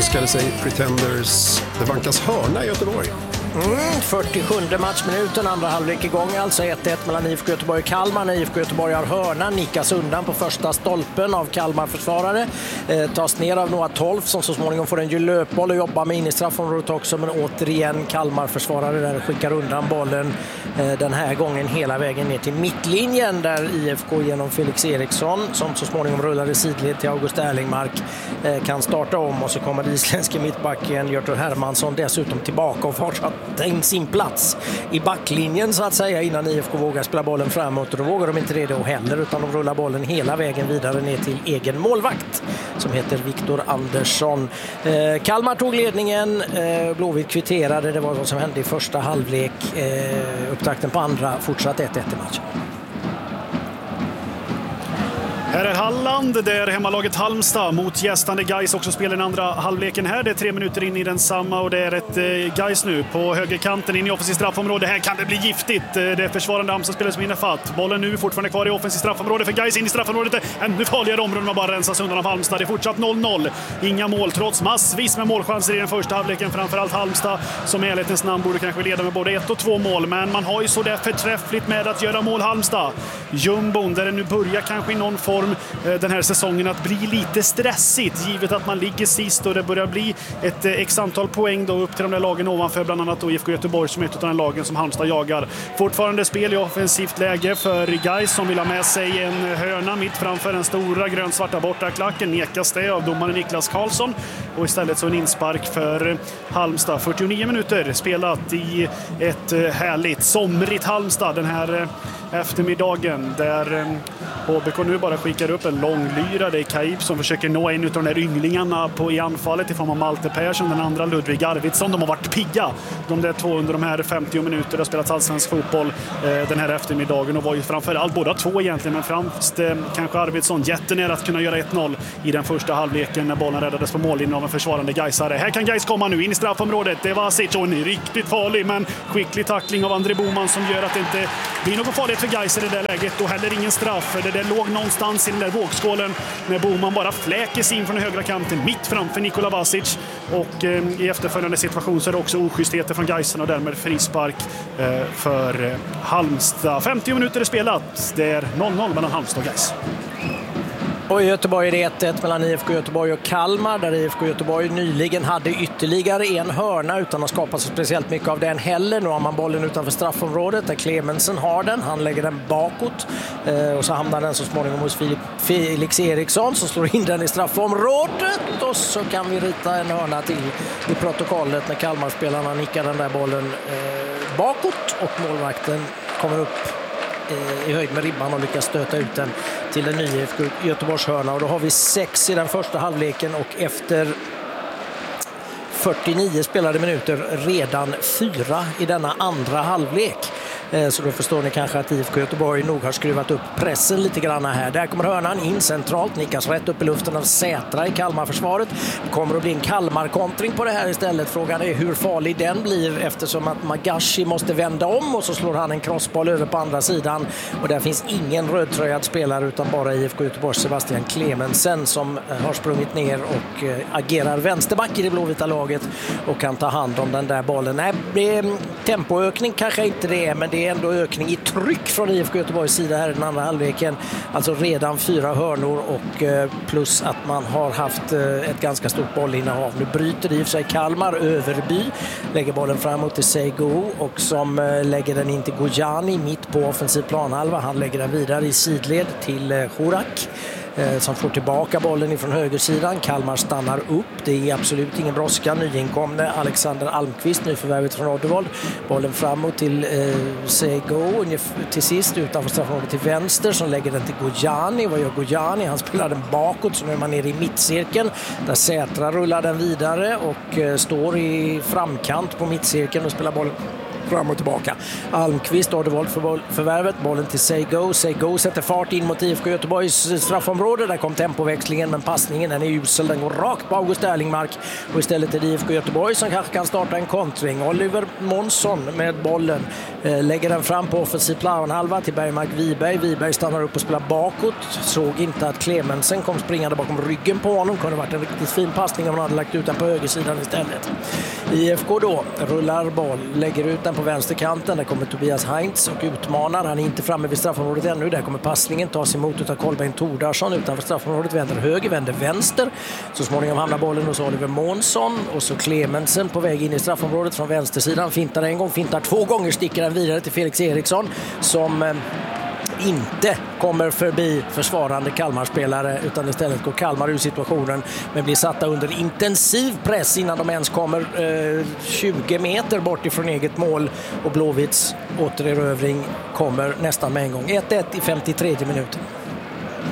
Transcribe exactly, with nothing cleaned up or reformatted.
önskade sig Pretenders. Det vankas hörna i Göteborg. Mm, fyrtiosjunde matchminuten, andra halvlek igång, alltså ett ett mellan I F K Göteborg och Kalmar. När I F K Göteborg har hörna, nickas undan på första stolpen av Kalmar-försvarare. Eh, tas ner av Noah Tolf som så småningom får en ju löpboll och jobbar med in i straffområdet också. Men återigen Kalmar-försvarare där skickar undan bollen eh, den här gången hela vägen ner till mittlinjen där I F K genom Felix Eriksson som så småningom rullar i sidled till August Erlingmark eh, kan starta om, och så kommer det isländske mittbacken Hjörtur Hermansson dessutom tillbaka och fortsatt ta in sin plats i backlinjen så att säga innan I F K vågar spela bollen framåt, och då vågar de inte det då heller utan de rullar bollen hela vägen vidare ner till egen målvakt som heter Viktor Andersson. Eh, Kalmar tog ledningen, eh, Blåvitt kvitterade, det var vad som hände i första halvlek. Eh, upptakten på andra fortsatt ett ett i matchen. Här är Halland, där hemmalaget Halmstad mot gästande Gais också spelar den andra halvleken här. Det är tre minuter in i den samma och det är ett eh, Gais nu på högerkanten in i offensiv straffområde. Här kan det bli giftigt. Det är försvarande Halmstad-spelare som hinner fatt. Bollen nu fortfarande kvar i offensiv straffområde för Gais in i straffområdet. Ännu farligare områden man bara rensas undan av Halmstad. Det är fortsatt noll noll. Inga mål trots massvis med målchanser i den första halvleken. Framförallt Halmstad som i ärlighetens namn borde kanske leda med både ett och två mål. Men man har ju så där förträffligt med att göra mål Halmstad. Jumbon där det nu börjar kanske i någon form den här säsongen att bli lite stressigt givet att man ligger sist och det börjar bli ett x antal poäng då upp till de där lagen ovanför, bland annat då I F K Göteborg som är ett av de lagen som Halmstad jagar. Fortfarande spel i offensivt läge för Gais som vill ha med sig en hörna mitt framför den stora grönt-svarta bortaklacken. Nekas det av domaren Niklas Karlsson och istället så en inspark för Halmstad. fyrtionio minuter spelat i ett härligt somrigt Halmstad den här eftermiddagen där H B K nu bara skickar upp en långlyra. Det är Kaib som försöker nå en av de där ynglingarna på, i anfallet i form av Malte Persson, den andra Ludvig Arvidsson. De har varit pigga de där två under de här femtio minuter. Det har spelats allsvensk fotboll eh, den här eftermiddagen och var ju framförallt båda två egentligen, men främst eh, kanske Arvidsson jättenära att kunna göra ett noll i den första halvleken när bollen räddades på mållinjen av en försvarande Gaisare. Här kan Gais komma nu in i straffområdet. Det var Sic och en riktigt farlig men skicklig tackling av André Boman som gör att det inte blir något farligt för Gais i det där läget och heller ingen straff. Det där låg någonstans i den där vågskålen när Boman bara fläker sig in från den högra kanten mitt framför Nikola Vasic, och eh, i efterföljande situation så är det också oschystheter från Gaisen och därmed frispark eh, för eh, Halmstad. femtio minuter är spelat. Det är noll noll mellan Halmstad och Gais. Och i Göteborg är det ett ett mellan I F K Göteborg och Kalmar där I F K Göteborg nyligen hade ytterligare en hörna utan att skapa så speciellt mycket av den heller. Nu har man bollen utanför straffområdet där Clemensen har den. Han lägger den bakåt eh, och så hamnar den så småningom hos Filip, Felix Eriksson som slår in den i straffområdet, och så kan vi rita en hörna till i protokollet när Kalmarspelarna nickar den där bollen eh, bakåt och målvakten kommer upp i höjd med ribban och lyckas stöta ut den till en ny Göteborgs hörna. Och då har vi sex i den första halvleken och efter fyrtionio spelade minuter redan fyra i denna andra halvlek. Så då förstår ni kanske att I F K Göteborg nog har skruvat upp pressen lite grann här. Där kommer hörnan in centralt, nickas rätt upp i luften av Sätra i Kalmarförsvaret. Det kommer att bli en Kalmar-kontring på det här istället. Frågan är hur farlig den blir eftersom att Magashi måste vända om och så slår han en crossboll över på andra sidan. Och där finns ingen rödtröjad spelare utan bara I F K Göteborgs Sebastian Clemensen som har sprungit ner och agerar vänsterback i det blåvita laget och kan ta hand om den där bollen. Nej, tempoökning kanske inte det är, men det är ändå ökning i tryck från I F K Göteborgs sida här i den andra halvleken. Alltså redan fyra hörnor och plus att man har haft ett ganska stort bollinnehav. Nu bryter i och för sig Kalmar. Överby lägger bollen framåt till Seigo och som lägger den in till Gojani mitt på offensiv planhalva. Han lägger den vidare i sidled till Horak som får tillbaka bollen ifrån högersidan. Kalmar stannar upp. Det är absolut ingen brådska. Nyinkomne Alexander Almqvist, nyförvärvet från Oddevold. Bollen framåt till eh, Sego. Till sist utanför straffområdet till vänster som lägger den till Gojani. Vad gör Gojani? Han spelar den bakåt så nu är man nere i mittcirkeln. Där Sätra rullar den vidare och eh, står i framkant på mittcirkeln och spelar bollen fram och tillbaka. Almqvist, Odevold för förvärvet, bollen till Seigo. Seigo sätter fart in mot I F K Göteborgs straffområde. Där kom tempoväxlingen, men passningen den är usel. Den går rakt på August Erlingmark och istället är det I F K Göteborg som kanske kan starta en kontring. Oliver Månsson med bollen eh, lägger den fram på offensiv planhalva till Bergmark Wiberg. Wiberg stannar upp och spelar bakåt. Såg inte att Clemensen kom springande bakom ryggen på honom. Kunde varit en riktigt fin passning om han hade lagt ut den på högersidan istället. I F K då rullar boll, lägger ut den på vänsterkanten. Där kommer Tobias Heinz och utmanar. Han är inte framme vid straffområdet ännu. Där kommer passningen tas emot av Kolbeinn Tordarsson utanför straffområdet. Vänder höger, vänder vänster. Så småningom hamnar bollen hos Oliver Månsson. Och så Clemensen på väg in i straffområdet från vänstersidan. Fintar en gång, fintar två gånger, sticker den vidare till Felix Eriksson som eh, inte kommer förbi försvarande Kalmarspelare, utan istället går Kalmar ur situationen men blir satta under intensiv press innan de ens kommer eh, tjugo meter bort ifrån eget mål, och Blåvitts återerövring kommer nästan med en gång. ett ett i femtiotredje minuten.